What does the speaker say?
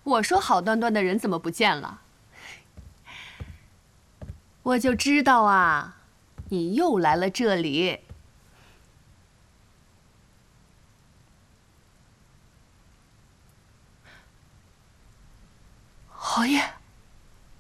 我说好端端的人怎么不见了？我就知道啊，你又来了这里。侯爷。